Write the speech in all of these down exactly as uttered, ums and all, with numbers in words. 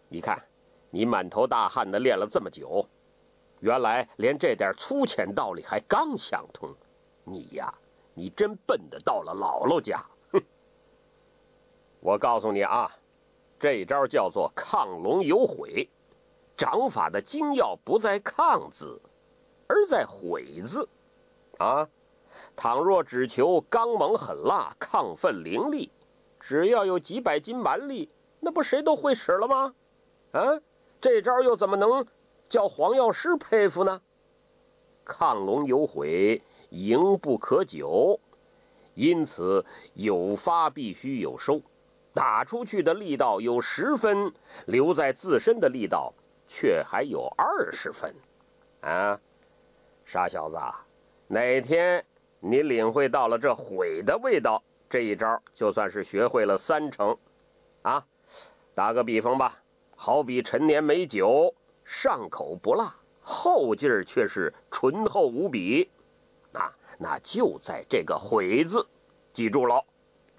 你看，你满头大汗的练了这么久，原来连这点粗浅道理还刚想通。你呀，你真笨的到了姥姥家。哼！我告诉你啊，这招叫做亢龙有悔。掌法的精要不在亢字，而在悔字。啊，倘若只求刚猛狠辣、亢奋凌厉，只要有几百斤蛮力，那不谁都会使了吗？啊，这招又怎么能叫黄药师佩服呢？亢龙有悔，赢不可久，因此有发必须有收，打出去的力道有十分，留在自身的力道却还有二十分。啊，傻小子啊，哪天你领会到了这悔的味道，这一招就算是学会了三成。啊，打个比方吧，好比陈年美酒，上口不辣，后劲儿却是醇厚无比。啊，那就在这个悔字，记住了。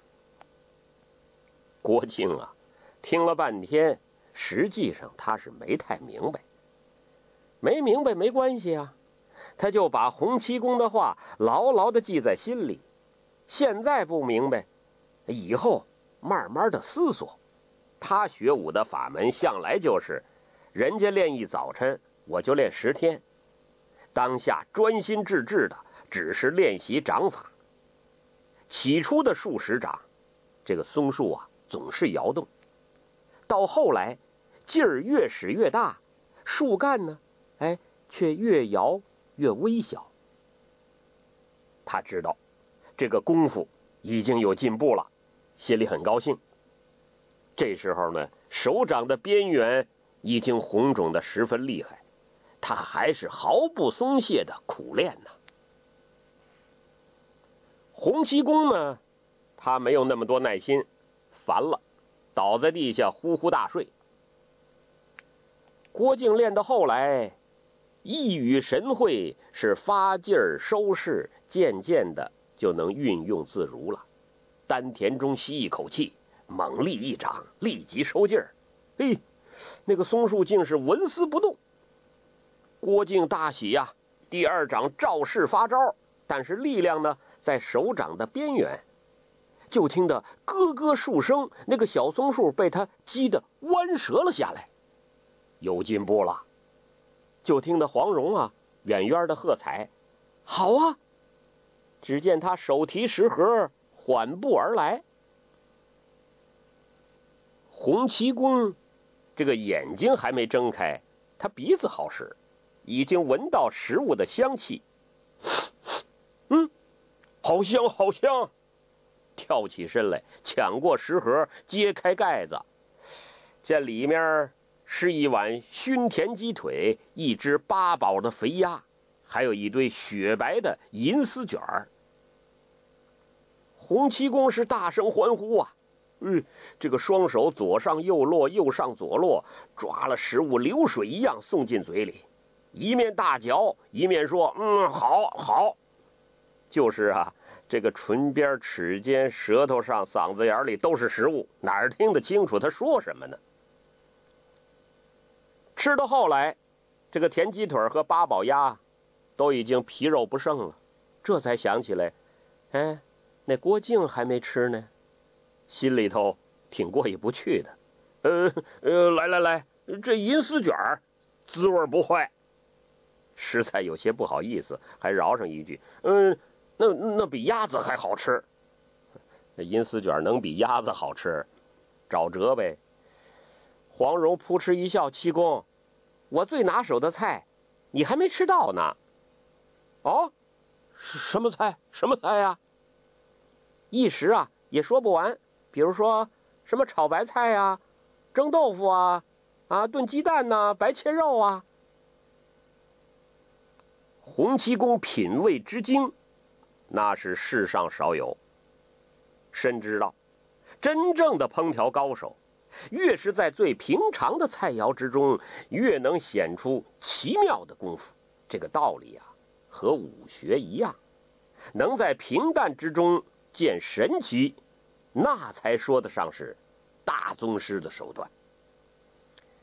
郭靖啊，听了半天，实际上他是没太明白。没明白没关系啊，他就把洪七公的话牢牢地记在心里。现在不明白，以后慢慢的思索。他学武的法门向来就是，人家练一早晨，我就练十天。当下专心致志的只是练习掌法。起初的数十掌，这个松树啊总是摇动，到后来劲儿越使越大，树干呢，哎，却越摇越微小。他知道这个功夫已经有进步了，心里很高兴。这时候呢，手掌的边缘已经红肿得十分厉害，他还是毫不松懈的苦练呢。洪七公呢，他没有那么多耐心，烦了，倒在地下呼呼大睡。郭靖练到后来，一语神会，是发劲儿收势，渐渐的就能运用自如了。丹田中吸一口气，猛力一掌，立即收劲儿。嘿，那个松树竟是纹丝不动。郭靖大喜呀、啊，第二掌照式发招，但是力量呢，在手掌的边缘。就听得咯咯数声，那个小松树被他击得弯折了下来。有进步了。就听得黄蓉啊远远的喝彩，好啊！只见他手提食盒，缓步而来。洪七公这个眼睛还没睁开，他鼻子好使，已经闻到食物的香气。嗯，好香好香！跳起身来，抢过食盒，揭开盖子，见里面是一碗熏田鸡腿，一只八宝的肥鸭，还有一堆雪白的银丝卷儿。洪七公是大声欢呼啊！嗯，这个双手左上右落，右上左落，抓了食物流水一样送进嘴里，一面大嚼，一面说：“嗯，好好。”就是啊，这个唇边、齿间、舌头上、嗓子眼里都是食物，哪儿听得清楚他说什么呢？吃到后来，这个田鸡腿和八宝鸭都已经皮肉不剩了，这才想起来，哎，那郭靖还没吃呢，心里头挺过意不去的。呃呃，来来来，这银丝卷滋味不坏，实在有些不好意思，还饶上一句：“嗯，那那比鸭子还好吃。”那银丝卷能比鸭子好吃？找辙呗。黄蓉扑哧一笑：“七公，我最拿手的菜，你还没吃到呢。”哦，什么菜？什么菜呀？一时啊也说不完。比如说什么炒白菜呀、啊、蒸豆腐啊、啊炖鸡蛋呐、啊、白切肉啊。洪七公品味之精，那是世上少有。深知道，真正的烹调高手，越是在最平常的菜肴之中，越能显出奇妙的功夫。这个道理啊，和武学一样，能在平淡之中见神奇，那才说得上是大宗师的手段。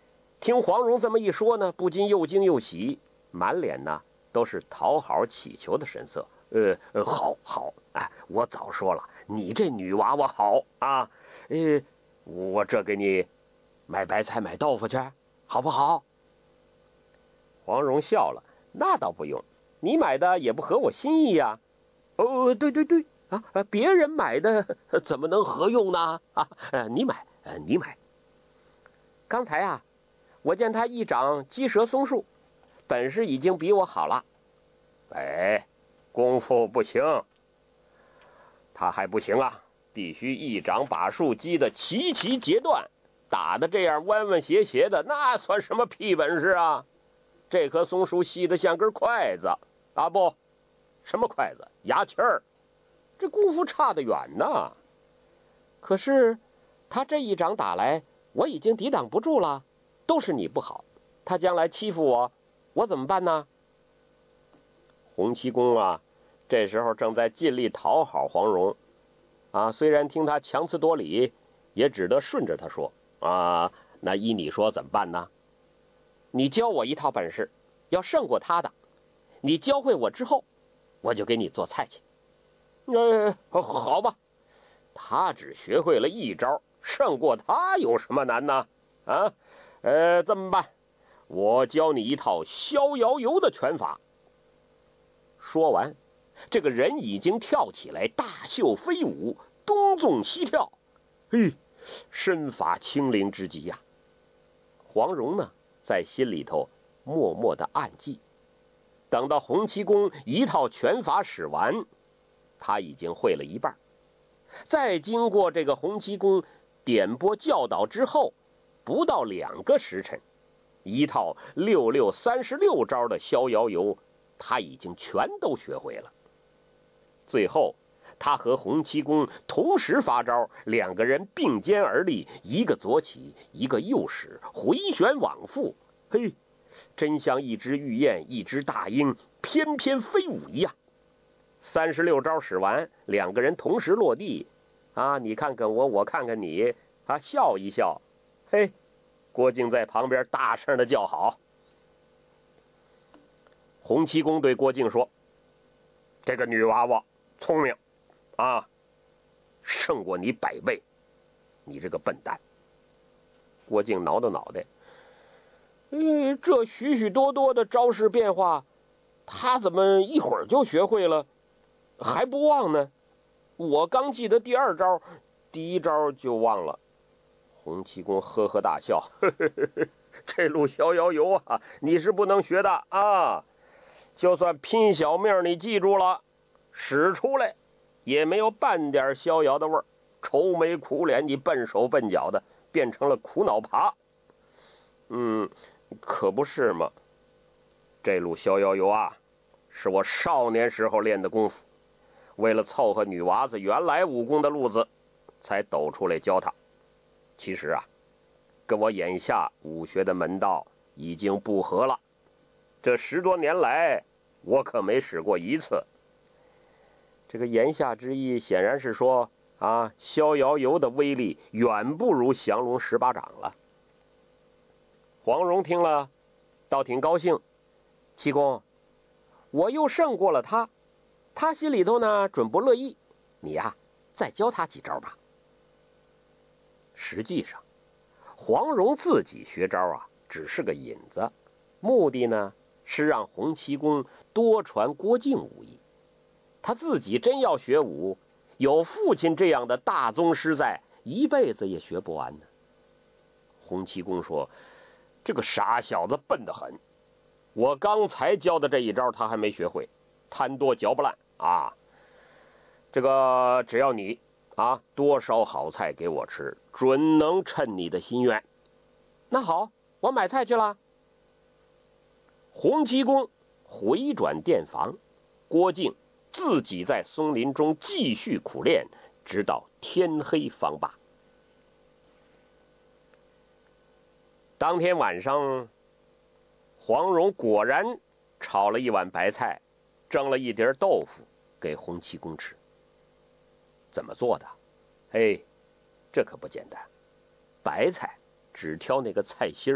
听黄蓉这么一说呢，不禁又惊又喜，满脸呢都是讨好祈求的神色。呃呃，好好，哎，我早说了，你这女娃娃好啊，呃，我这给你买白菜买豆腐去，好不好？黄蓉笑了，那倒不用，你买的也不合我心意呀。哦，对对对啊，别人买的怎么能合用呢？啊，你买，你买。刚才啊，我见他一掌鸡蛇松树，本事已经比我好了。哎，功夫不行，他还不行啊，必须一掌把树击得齐齐截断，打得这样弯弯斜斜的，那算什么屁本事啊？这棵松树细得像根筷子啊，不，什么筷子？牙签儿，这功夫差得远呐。可是他这一掌打来，我已经抵挡不住了，都是你不好，他将来欺负我，我怎么办呢？洪七公啊，这时候正在尽力讨好黄蓉啊，虽然听他强词夺理，也只得顺着他说啊，那依你说怎么办呢？你教我一套本事，要胜过他的，你教会我之后，我就给你做菜去。呃，好吧，他只学会了一招，胜过他有什么难呢？啊，呃，这么办，我教你一套逍遥游的拳法。说完，这个人已经跳起来，大袖飞舞，东纵西跳，嘿，身法轻灵之极呀、啊。黄蓉呢，在心里头默默的暗记。等到洪七公一套拳法使完，他已经会了一半。再经过这个洪七公点拨教导之后，不到两个时辰，一套六六三十六招的逍遥游，他已经全都学会了。最后，他和洪七公同时发招，两个人并肩而立，一个左起，一个右使，回旋往复，嘿，真像一只玉燕，一只大鹰翩翩飞舞一样。三十六招使完，两个人同时落地，啊，你看看我，我看看你，啊，笑一笑，嘿，郭靖在旁边大声的叫好。洪七公对郭靖说：“这个女娃娃聪明，啊，胜过你百倍，你这个笨蛋。”郭靖挠挠脑袋，嗯，这许许多多的招式变化，他怎么一会儿就学会了，还不忘呢？我刚记得第二招，第一招就忘了。洪七公呵呵大笑，呵呵呵呵，这路逍遥游啊，你是不能学的啊！就算拼小命你记住了，使出来也没有半点逍遥的味儿，愁眉苦脸，你笨手笨脚的，变成了苦恼爬。嗯，可不是嘛。这路逍遥游啊，是我少年时候练的功夫，为了凑合女娃子原来武功的路子，才抖出来教她。其实啊，跟我眼下武学的门道已经不合了。这十多年来，我可没使过一次。这个言下之意显然是说啊，逍遥游的威力远不如降龙十八掌了。黄蓉听了，倒挺高兴。七公，我又胜过了他，他心里头呢准不乐意，你呀，再教他几招吧。实际上，黄蓉自己学招啊，只是个引子，目的呢是让洪七公多传郭靖武艺。他自己真要学武，有父亲这样的大宗师在，一辈子也学不完呢。洪七公说：“这个傻小子笨得很，我刚才教的这一招他还没学会，贪多嚼不烂啊！这个只要你啊多烧好菜给我吃，准能称你的心愿。”那好，我买菜去了。洪七公回转店房，郭靖自己在松林中继续苦练，直到天黑方罢。当天晚上，黄蓉果然炒了一碗白菜，蒸了一碟豆腐给洪七公吃。怎么做的？嘿，这可不简单。白菜只挑那个菜心